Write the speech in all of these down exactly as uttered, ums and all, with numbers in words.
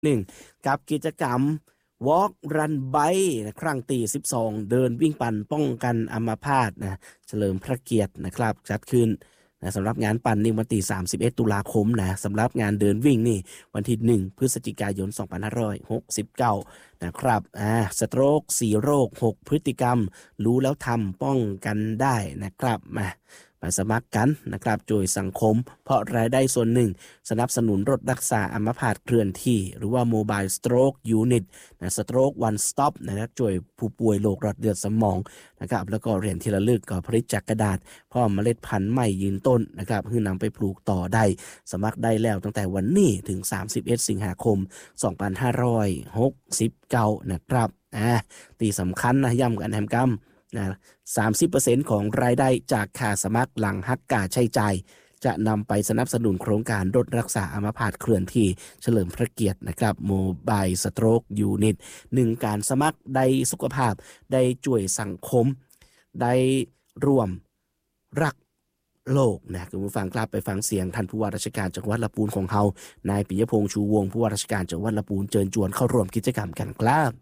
หนึ่งกับกิจกรรม Walk Run Bike นะครั้งที่สิบสองเดินวิ่งปั่นป้องกันอัมพาตนะเฉลิมพระเกียรตินะครับจัดขึ้นนะสำหรับงานปั่นนี่วันที่สามสิบเอ็ดตุลาคมนะสำหรับงานเดินวิ่งนี่วันที่หนึ่งพฤศจิกายนสองพันห้าร้อยหกสิบเก้านะครับอ่าสโตรกสี่โรคหกพฤติกรรมรู้แล้วทำป้องกันได้นะครับมามาสมัครกันนะครับโดยสังคมเพราะรายได้ส่วนหนึ่งสนับสนุนรถรักษาอัมพาตเคลื่อนที่หรือว่า Mobile Stroke Unit นะ Stroke One Stop นะครับช่วยผู้ป่วยโรคหลอดเลือดสมองนะครับแล้วก็เหรียญที่ระลึกก็ผลิตจากกระดาษพร้อมเมล็ดพันธุ์ใหม่ยืนต้นนะครับเพื่อนำไปปลูกต่อได้สมัครได้แล้วตั้งแต่วันนี้ถึงสามสิบเอ็ดสิงหาคมสองพันห้าร้อยหกสิบเก้านะครับอ่าตีสำคัญนะย้ำกันแฮมกัมนะ สามสิบเปอร์เซ็นต์ ของรายได้จากค่าสมัครหลังหักค่าใช้จ่ายจะนำไปสนับสนุนโครงการรถรักษาอัมพาตเคลื่อนที่เฉลิมพระเกียรตินะครับ Mobile Stroke Unit หนึ่งการสมัครได้สุขภาพได้ช่วยสังคมได้ร่วมรักโลกนะคุณผู้ฟังครับไปฟังเสียงท่านผู้ว่าราชการจังหวัดลำพูนของเฮานายปิยพงษ์ชูวงศ์ผู้ว่าราชการจังหวัดลำพูนเชิญชวนเข้าร่วมกิจกรรมกันครับ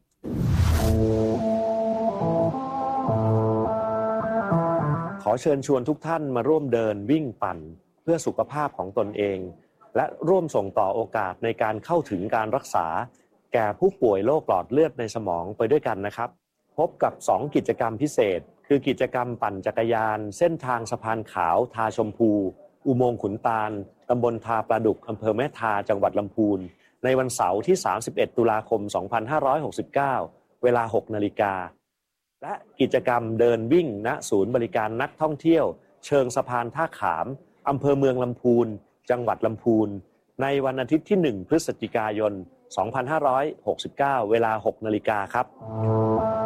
ขอเชิญชวนทุกท่านมาร่วมเดินวิ่งปั่นเพื่อสุขภาพของตนเองและร่วมส่งต่อโอกาสในการเข้าถึงการรักษาแก่ผู้ป่วยโรคหลอดเลือดในสมองไปด้วยกันนะครับพบกับสองกิจกรรมพิเศษคือกิจกรรมปั่นจักรยานเส้นทางสะพานขาวทาชมพูอุโมงค์ขุนตาลตำบลทาปลาดุกอำเภอแม่ทาจังหวัดลำพูนในวันเสาร์ที่สามสิบเอ็ดตุลาคมสองพันห้าร้อยหกสิบเก้าเวลา หกนาฬิกาและกิจกรรมเดินวิ่งณศูนย์บริการนักท่องเที่ยวเชิงสะพานท่าขามอำเภอเมืองลำพูนจังหวัดลำพูนในวันอาทิตย์ที่หนึ่งพฤศจิกายนสองพันห้าร้อยหกสิบเก้าเวลา หกนาฬิกาครับ